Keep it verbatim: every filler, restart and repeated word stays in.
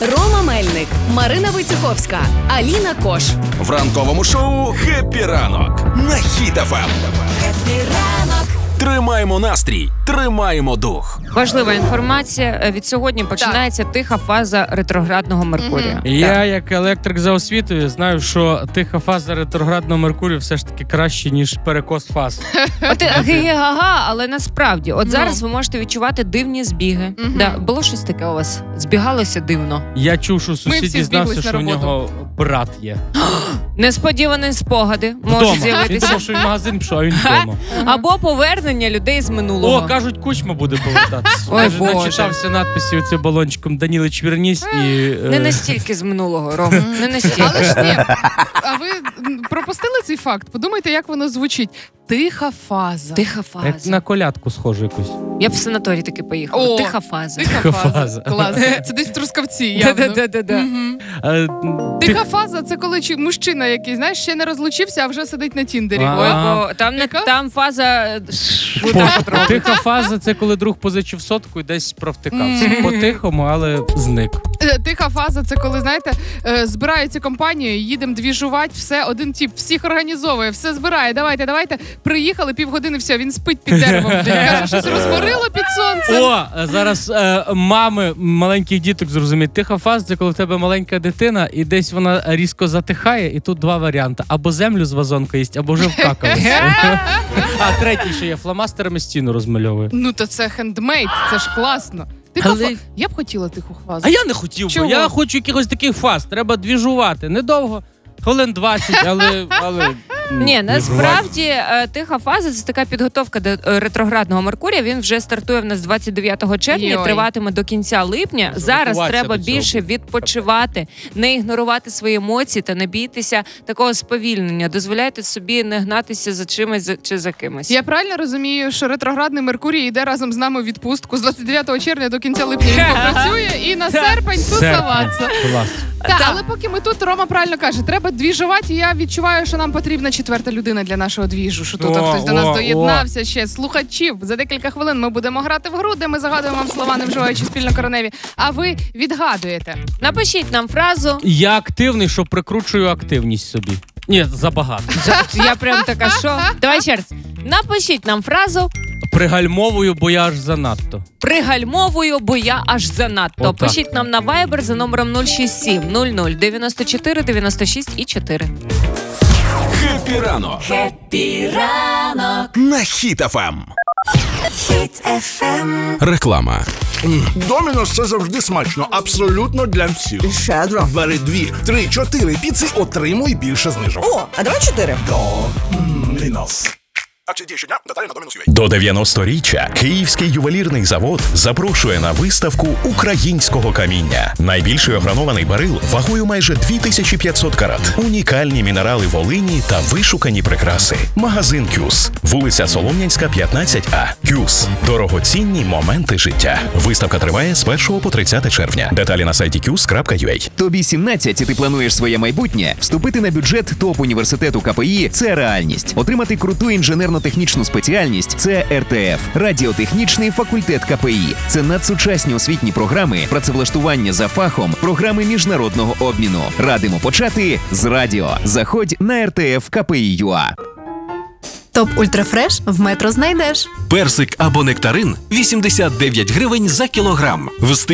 Рома Мельник, Марина Войцеховська, Аліна Кош. В ранковому шоу «Хеппі ранок» на Хіт еф ем. Хеппі ранок. Тримаємо настрій, тримаємо дух. Важлива інформація. Від сьогодні починається так. тиха фаза ретроградного Меркурія. Mm-hmm. Я, як електрик за освітою, знаю, що тиха фаза ретроградного Меркурія все ж таки краще, ніж перекос фаз. От ага, але насправді, от зараз ви можете відчувати дивні збіги. Mm-hmm. Да, було щось таке у вас? Збігалося дивно? Я чув, що сусід дізнався, що у нього брат є. Несподівані спогади можуть з'явитися. Він думав, що він в магазин пішов, а він вдома. Або повернення людей з минулого. О, кажуть, Кучма буде повертатися. Ой, Боже. Начитався надписі оцим балончиком «Данілич, вернісь» і... Не настільки з минулого, Ром. Не настільки. Але ж ні. А ви пропустили цей факт? Подумайте, як воно звучить. Тиха фаза. Тиха фаза. Як на колядку схоже якусь. Я б в санаторій таки поїхала. О, тиха фаза. Тиха, тиха фаза. фаза. Клас. Це десь в Трускавці, явно. Да-да-да. Угу. А, Тиха фаза – це коли чи мужчина який, знаєш, ще не розлучився, а вже сидить на Тіндері. А. Ой, бо там, не, там фаза... По, тиха фаза – це коли друг позичив сотку і десь провтикався. Mm. По-тихому, але зник. Тиха фаза – це коли, знаєте, збираються компанією, їдемо двіжувати, все, один тип всіх організовує, все збирає, давайте, давайте. Приїхали, півгодини, все, він спить під деревом. Каже, щось розморило під сонцем. О, зараз е, мами маленьких діток зрозуміють. Тиха фаза – це коли в тебе маленька дитина, і десь вона різко затихає, і тут два варіанти. Або землю з вазонка їсть, або вже вкакалася. А третій ще є, фломастерами стіну розмальовує. Ну, то це хендмейд, це ж класно. Тиха Але... фаза. Я б хотіла тиху фазу. А я не хотів, Чого? бо я хочу якихось таких фаз. Треба двіжувати. Недовго, хвилин двадцять, але... але... Ні, насправді е, тиха фаза – це така підготовка до е, ретроградного Меркурія. Він вже стартує в нас двадцять дев'ятого червня, Йой. триватиме до кінця липня. Може, зараз готуватися треба до цього. більше відпочивати, не ігнорувати свої емоції та не бійтеся такого сповільнення. Дозволяйте собі не гнатися за чимось за- чи за кимось. Я правильно розумію, що ретроградний Меркурій йде разом з нами у відпустку з двадцять дев'ятого червня до кінця липня він попрацює і на серпень тусуватися. Клас. Так, але поки ми тут, Рома правильно каже, треба двіжувати, і я відчуваю, що нам потрібна четверта людина для нашого двіжу, що тут О, хтось до нас о, доєднався о. ще. Слухачів, за декілька хвилин ми будемо грати в гру, де ми загадуємо вам слова, не вживаючи спільнокореневі, а ви відгадуєте. Напишіть нам фразу. Я активний, що прикручую активність собі. Ні, забагато. Я прям така, що? Давай ще раз. Напишіть нам фразу. Пригальмовую, бо я аж занадто. Пригальмовую, бо я аж занадто. Отак. Пишіть нам на Viber за номером нуль шість сім нуль нуль дев'яносто чотири дев'яносто шість і чотири. Хеппі ранок. Хеппі ранок на Хіт еф ем. Хіт еф ем. Реклама. Домінос – це завжди смачно, абсолютно для всіх. Щедро. Бери дві, три, чотири піци, отримуй більше знижок. О, а давай чотири. Домінос. Акції діє щодня, деталі на Домінос.ua. До дев'яносторіччя Київський ювелірний завод запрошує на виставку українського каміння. Найбільший огранований барил вагою майже дві тисячі п'ятсот карат. Унікальні мінерали Волині та вишукані прикраси. Магазин «Кюс». Вулиця Солом'янська, п'ятнадцять А. «Кюс». Дорогоцінні моменти життя. Виставка триває з першого по тридцяте червня. Деталі на сайті кюс крапка ю а. Тобі сімнадцять, і ти плануєш своє майбутнє? Вступити на бюджет топ-університету КПІ – це реальність. Отримати круту інженерно-технічну спеціальність – це ер те еф. Радіотехнічний факультет КПІ. Це надсучасні освітні програми, працевлаштування за фахом, програми міжнародного обміну. Радимо почати з радіо. Заходь на ер те еф ка пе і точка ю а. Топ Ультрафреш в Метро знайдеш. Персик або нектарин – вісімдесят дев'ять гривень за кілограм. В